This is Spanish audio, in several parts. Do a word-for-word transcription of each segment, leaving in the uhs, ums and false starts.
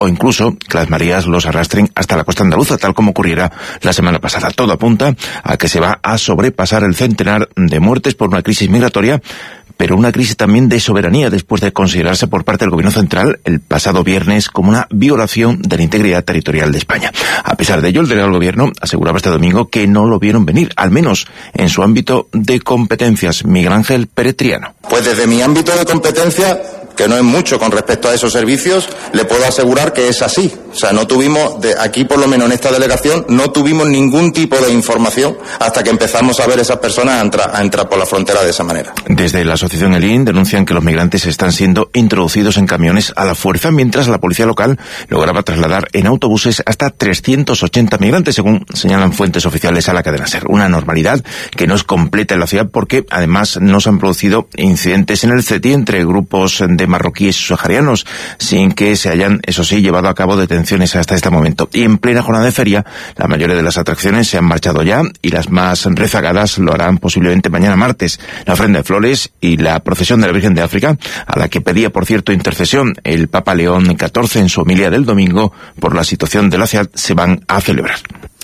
o incluso que las mareas los arrastren hasta la costa andaluza, tal como ocurriera la semana pasada. Todo apunta a que se va a sobrepasar el centenar de muertes por una crisis migratoria, pero una crisis también de soberanía, después de considerarse por parte del Gobierno central el pasado viernes como una violación de la integridad territorial de España. A pesar de ello, el delegado del Gobierno aseguraba este domingo que no lo vieron venir, al menos en su ámbito de competencias. Miguel Ángel Pérez Triano. Pues desde mi ámbito de competencia, que no es mucho con respecto a esos servicios, le puedo asegurar que es así. O sea, no tuvimos, de aquí por lo menos en esta delegación, no tuvimos ningún tipo de información hasta que empezamos a ver esas personas a entrar, a entrar por la frontera de esa manera. Desde la asociación El I N denuncian que los migrantes están siendo introducidos en camiones a la fuerza, mientras la policía local lograba trasladar en autobuses hasta trescientos ochenta migrantes, según señalan fuentes oficiales a la cadena SER. Una normalidad que no es completa en la ciudad porque además no se han producido incidentes en el C E T I entre grupos de marroquíes y saharianos, sin que se hayan, eso sí, llevado a cabo detenciones hasta este momento. Y en plena jornada de feria, la mayoría de las atracciones se han marchado ya y las más rezagadas lo harán posiblemente mañana martes. La ofrenda de flores y la procesión de la Virgen de África, a la que pedía, por cierto, intercesión el Papa León catorce en su homilía del domingo por la situación de la ciudad, se van a celebrar.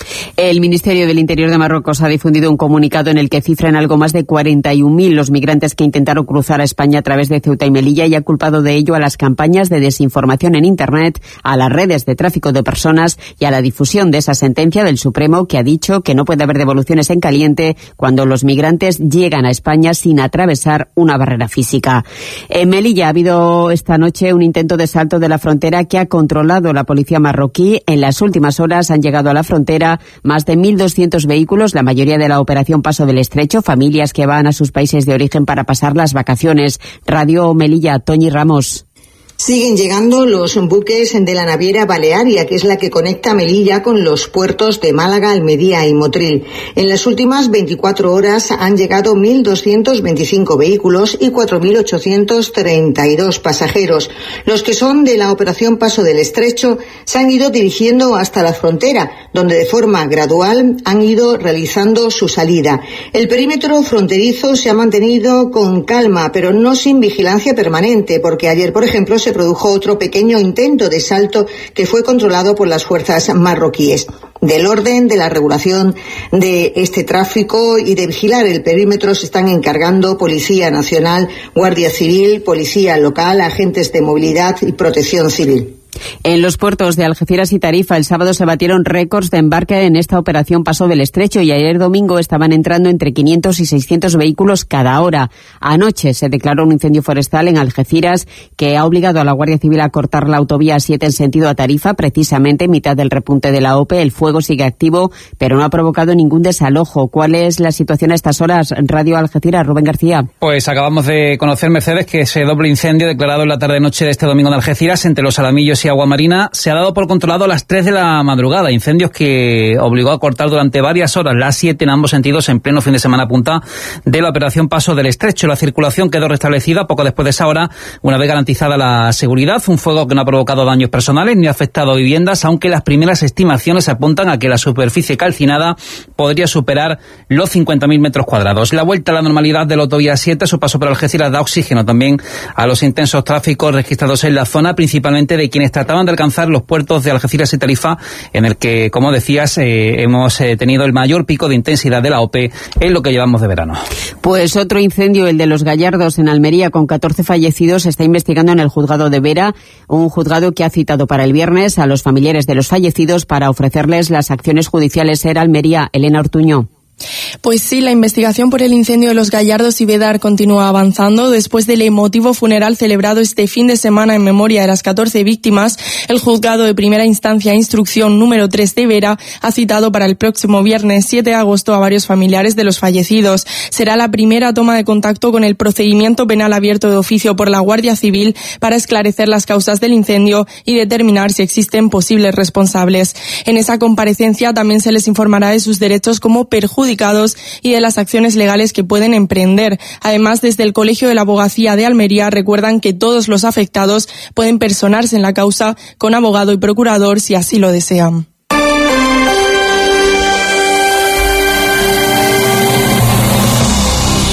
El Ministerio del Interior de Marruecos ha difundido un comunicado en el que cifra en algo más de cuarenta y un mil los migrantes que intentaron cruzar a España a través de Ceuta y Melilla y ha culpado de ello a las campañas de desinformación en Internet, a las redes de tráfico de personas y a la difusión de esa sentencia del Supremo que ha dicho que no puede haber devoluciones en caliente cuando los migrantes llegan a España sin atravesar una barrera física. En Melilla ha habido esta noche un intento de salto de la frontera que ha controlado la policía marroquí. En las últimas horas han llegado a la frontera más de mil doscientos vehículos, la mayoría de la operación Paso del Estrecho, familias que van a sus países de origen para pasar las vacaciones. Radio Melilla, Toñi Ramos. Siguen llegando los buques de la naviera Balearia, que es la que conecta Melilla con los puertos de Málaga, Almería y Motril. En las últimas veinticuatro horas han llegado mil doscientos veinticinco vehículos y cuatro mil ochocientos treinta y dos pasajeros. Los que son de la operación Paso del Estrecho se han ido dirigiendo hasta la frontera, donde de forma gradual han ido realizando su salida. El perímetro fronterizo se ha mantenido con calma, pero no sin vigilancia permanente, porque ayer, por ejemplo, se se produjo otro pequeño intento de salto que fue controlado por las fuerzas marroquíes. Del orden de la regulación de este tráfico y de vigilar el perímetro se están encargando Policía Nacional, Guardia Civil, Policía Local, agentes de movilidad y Protección Civil. En los puertos de Algeciras y Tarifa el sábado se batieron récords de embarque en esta operación Paso del Estrecho y ayer domingo estaban entrando entre quinientos y seiscientos vehículos cada hora. Anoche se declaró un incendio forestal en Algeciras que ha obligado a la Guardia Civil a cortar la autovía siete en sentido a Tarifa, precisamente en mitad del repunte de la O P E. El fuego sigue activo, pero no ha provocado ningún desalojo. ¿Cuál es la situación a estas horas? Radio Algeciras, Rubén García. Pues acabamos de conocer, Mercedes, que ese doble incendio declarado en la tarde-noche de este domingo en Algeciras entre Los Alamillos y Agua Marina se ha dado por controlado a las tres de la madrugada. Incendios que obligó a cortar durante varias horas las siete en ambos sentidos en pleno fin de semana punta de la operación Paso del Estrecho. La circulación quedó restablecida poco después de esa hora, una vez garantizada la seguridad. Un fuego que no ha provocado daños personales ni ha afectado a viviendas, aunque las primeras estimaciones apuntan a que la superficie calcinada podría superar los cincuenta mil metros cuadrados. La vuelta a la normalidad de la autovía siete, su paso por Algeciras, da oxígeno también a los intensos tráficos registrados en la zona, principalmente de quienes trataban de alcanzar los puertos de Algeciras y Tarifa, en el que, como decías, eh, hemos eh, tenido el mayor pico de intensidad de la O P E en lo que llevamos de verano. Pues otro incendio, el de Los Gallardos en Almería, con catorce fallecidos, se está investigando en el juzgado de Vera, un juzgado que ha citado para el viernes a los familiares de los fallecidos para ofrecerles las acciones judiciales. Era Almería, Elena Ortuño. Pues sí, la investigación por el incendio de Los Gallardos y Vedar continúa avanzando. Después del emotivo funeral celebrado este fin de semana en memoria de las catorce víctimas, el juzgado de primera instancia instrucción número tres de Vera ha citado para el próximo viernes siete de agosto a varios familiares de los fallecidos. Será la primera toma de contacto con el procedimiento penal abierto de oficio por la Guardia Civil para esclarecer las causas del incendio y determinar si existen posibles responsables. En esa comparecencia también se les informará de sus derechos como perjudicados y de las acciones legales que pueden emprender. Además, desde el Colegio de la Abogacía de Almería recuerdan que todos los afectados pueden personarse en la causa con abogado y procurador si así lo desean.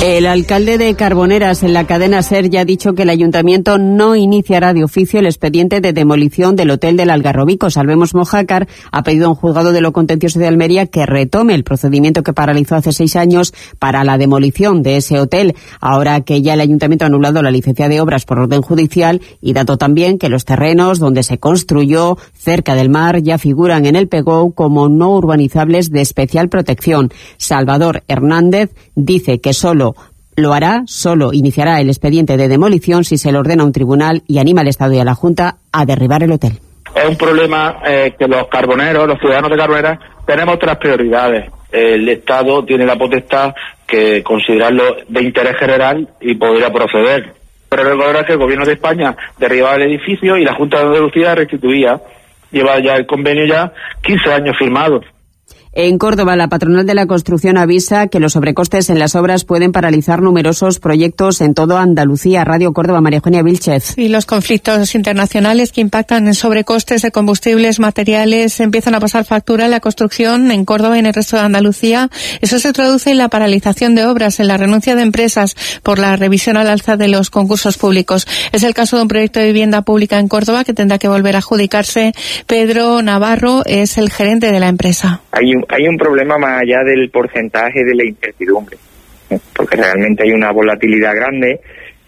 El alcalde de Carboneras en la cadena SER ya ha dicho que el ayuntamiento no iniciará de oficio el expediente de demolición del hotel del Algarrobico. Salvemos Mojácar ha pedido a un juzgado de lo contencioso de Almería que retome el procedimiento que paralizó hace seis años para la demolición de ese hotel, ahora que ya el ayuntamiento ha anulado la licencia de obras por orden judicial, y dato también que los terrenos donde se construyó cerca del mar ya figuran en el P G O como no urbanizables de especial protección. Salvador Hernández dice que solo lo hará, solo iniciará el expediente de demolición si se le ordena a un tribunal, y anima al Estado y a la Junta a derribar el hotel. Es un problema eh, que los carboneros, los ciudadanos de Carboneras, tenemos otras prioridades. El Estado tiene la potestad que considerarlo de interés general y podría proceder. Pero recordar que el Gobierno de España derribaba el edificio y la Junta de Andalucía restituía. Lleva ya el convenio ya quince años firmado. En Córdoba, la patronal de la construcción avisa que los sobrecostes en las obras pueden paralizar numerosos proyectos en toda Andalucía. Radio Córdoba, María Eugenia Vilchez. Y los conflictos internacionales que impactan en sobrecostes de combustibles, materiales, empiezan a pasar factura en la construcción en Córdoba y en el resto de Andalucía. Eso se traduce en la paralización de obras, en la renuncia de empresas por la revisión al alza de los concursos públicos. Es el caso de un proyecto de vivienda pública en Córdoba que tendrá que volver a adjudicarse. Pedro Navarro es el gerente de la empresa. Hay un Hay un problema más allá del porcentaje de la incertidumbre, ¿eh? Porque realmente hay una volatilidad grande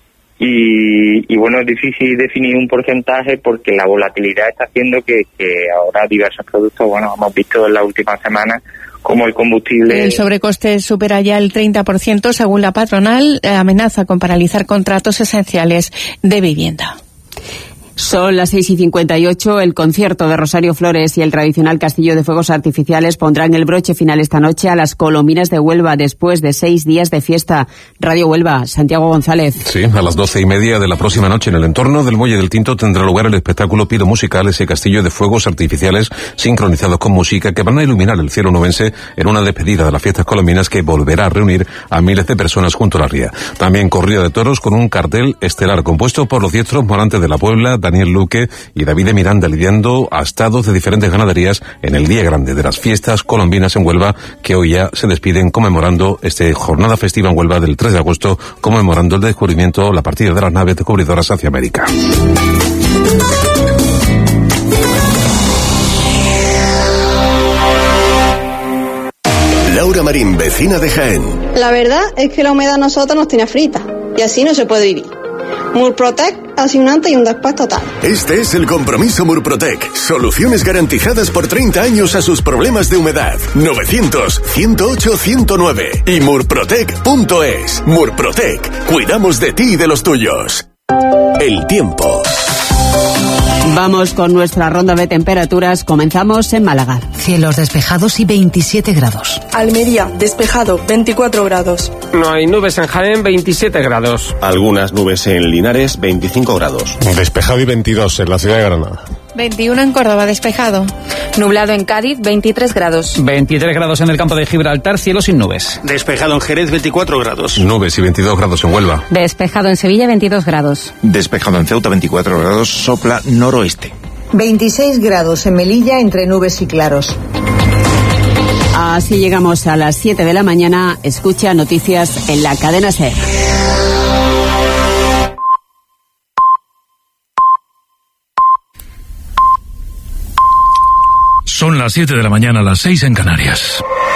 y, y bueno, es difícil definir un porcentaje porque la volatilidad está haciendo que, que ahora diversos productos, bueno, hemos visto en las últimas semanas como el combustible. El sobrecoste supera ya el treinta por ciento, según la patronal, eh, amenaza con paralizar contratos esenciales de vivienda. Son las seis y cincuenta y ocho. El concierto de Rosario Flores y el tradicional castillo de fuegos artificiales pondrán el broche final esta noche a las Colombinas de Huelva después de seis días de fiesta. Radio Huelva, Santiago González. Sí, a las doce y media de la próxima noche en el entorno del Muelle del Tinto tendrá lugar el espectáculo Pido Musical, ese castillo de fuegos artificiales sincronizados con música que van a iluminar el cielo nubense en una despedida de las fiestas colombinas que volverá a reunir a miles de personas junto a la ría. También corrida de toros con un cartel estelar compuesto por los diestros Morantes de la Puebla, Daniel Luque y David de Miranda, lidiando a estados de diferentes ganaderías en el día grande de las fiestas colombinas en Huelva, que hoy ya se despiden conmemorando esta jornada festiva en Huelva del tres de agosto, conmemorando el descubrimiento, la partida de las naves descubridoras hacia América. Laura Marín, vecina de Jaén. La verdad es que la humedad a nosotros nos tiene frita y así no se puede vivir. Murprotec hace un antes y un después total. Este es el compromiso Murprotec. Soluciones garantizadas por treinta años a sus problemas de humedad. novecientos, ciento ocho, ciento nueve y murprotec punto es. Murprotec. Cuidamos de ti y de los tuyos. El tiempo. Vamos con nuestra ronda de temperaturas. Comenzamos en Málaga. Cielos despejados y veintisiete grados. Almería, despejado, veinticuatro grados. No hay nubes en Jaén, veintisiete grados. Algunas nubes en Linares, veinticinco grados. Despejado y veintidós en la ciudad de Granada. veintiuno en Córdoba, despejado. Nublado en Cádiz, veintitrés grados. veintitrés grados en el campo de Gibraltar, cielo sin nubes. Despejado en Jerez, veinticuatro grados. Nubes y veintidós grados en Huelva. Despejado en Sevilla, veintidós grados. Despejado en Ceuta, veinticuatro grados, sopla noroeste. veintiséis grados en Melilla, entre nubes y claros. Así llegamos a las siete de la mañana. Escucha noticias en la cadena SER. Son las siete de la mañana, las seis en Canarias.